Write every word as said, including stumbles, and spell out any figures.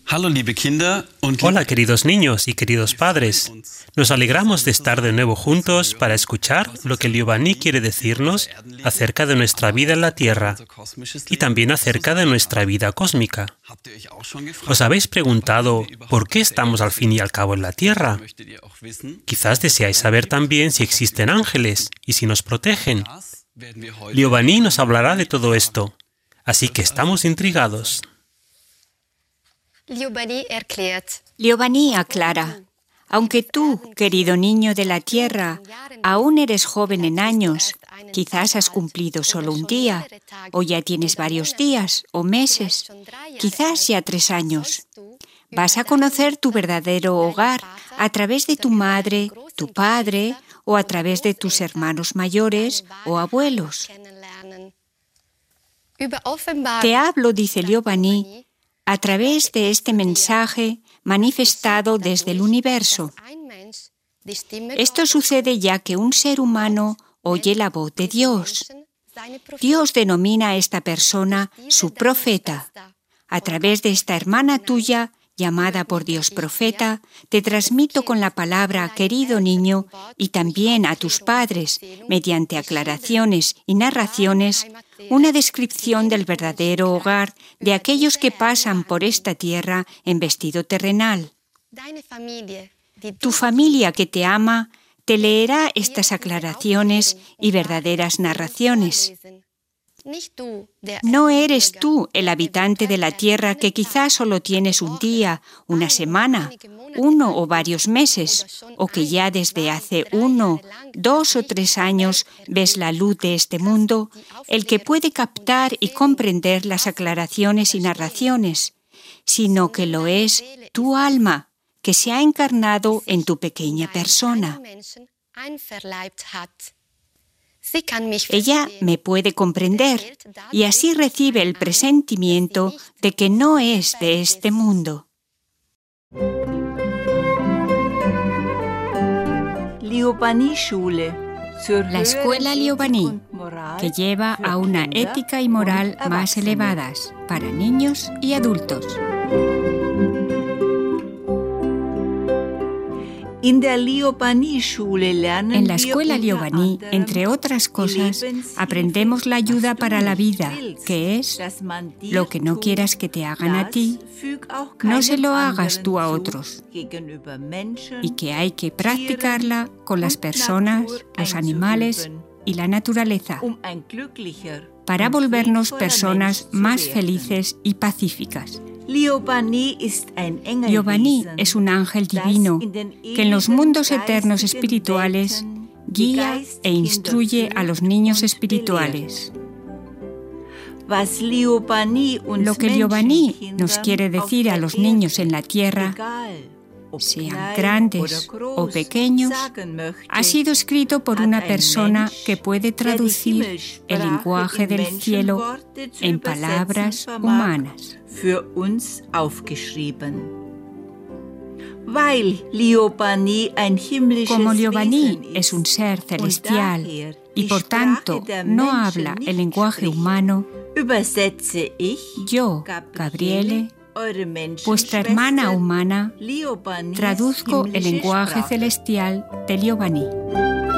Hola, queridos niños y queridos padres. Nos alegramos de estar de nuevo juntos para escuchar lo que Liobani quiere decirnos acerca de nuestra vida en la Tierra y también acerca de nuestra vida cósmica. ¿Os habéis preguntado por qué estamos al fin y al cabo en la Tierra? Quizás deseáis saber también si existen ángeles y si nos protegen. Liobani nos hablará de todo esto, así que estamos intrigados. Liobani aclara, aunque tú, querido niño de la tierra, aún eres joven en años, quizás has cumplido solo un día, o ya tienes varios días o meses, quizás ya tres años. Vas a conocer tu verdadero hogar a través de tu madre, tu padre, o a través de tus hermanos mayores o abuelos. Te hablo, dice Liobani, a través de este mensaje manifestado desde el universo. Esto sucede ya que un ser humano oye la voz de Dios. Dios denomina a esta persona su profeta. A través de esta hermana tuya, llamada por Dios profeta, te transmito con la palabra, querido niño, y también a tus padres, mediante aclaraciones y narraciones, una descripción del verdadero hogar de aquellos que pasan por esta tierra en vestido terrenal. Tu familia que te ama te leerá estas aclaraciones y verdaderas narraciones. No eres tú el habitante de la tierra que quizás solo tienes un día, una semana, uno o varios meses, o que ya desde hace uno, dos o tres años ves la luz de este mundo, el que puede captar y comprender las aclaraciones y narraciones, sino que lo es tu alma, que se ha encarnado en tu pequeña persona. Ella me puede comprender y así recibe el presentimiento de que no es de este mundo. La escuela Liobani, que lleva a una ética y moral más elevadas para niños y adultos. En la escuela Liobani, entre otras cosas, aprendemos la ayuda para la vida, que es lo que no quieras que te hagan a ti, no se lo hagas tú a otros, y que hay que practicarla con las personas, los animales y la naturaleza, para volvernos personas más felices y pacíficas. Liobani es un ángel divino que en los mundos eternos espirituales guía e instruye a los niños espirituales. Lo que Liobani nos quiere decir a los niños en la tierra, sean grandes o pequeños, ha sido escrito por una persona que puede traducir el lenguaje del cielo en palabras humanas. Como Liobani es un ser celestial y por tanto no habla el lenguaje humano, yo, Gabriele, vuestra hermana humana, traduzco el lenguaje celestial de Liobani.